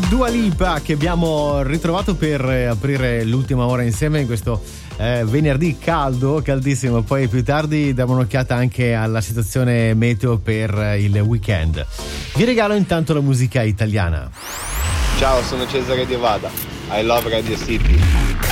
Dua Lipa che abbiamo ritrovato per aprire l'ultima ora insieme in questo venerdì caldo, caldissimo. Poi più tardi diamo un'occhiata anche alla situazione meteo per il weekend. Vi regalo intanto la musica italiana. Ciao, sono Cesare Di Vada. I love Radio City.